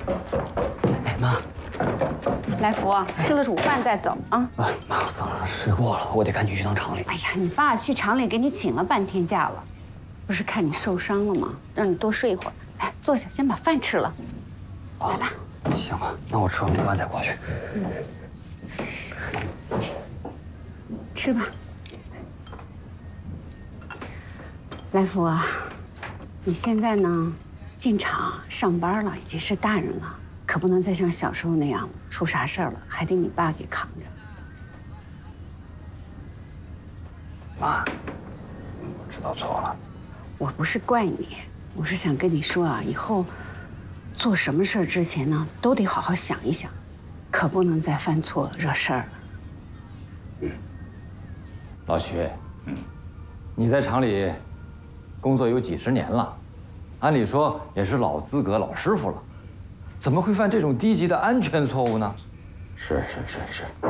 哎妈， 来福，吃了午饭再走啊。 妈，我早上睡过了，我得赶紧去趟厂里。 哎呀，你爸去厂里给你请了半天假了，不是看你受伤了吗？让你多睡一会儿。来，坐下，先把饭吃了。来吧。 行吧，那我吃完午饭再过去。 吃吧。来福啊，你现在呢，进厂上班了，已经是大人了，可不能再像小时候那样，出啥事儿了还得你爸给扛着。 妈，我知道错了。 我不是怪你，我是想跟你说啊，以后做什么事儿之前呢，都得好好想一想，可不能再犯错惹事儿了。 老徐，你在厂里工作有几十年了，按理说也是老资格、老师傅了，怎么会犯这种低级的安全错误呢？ 是。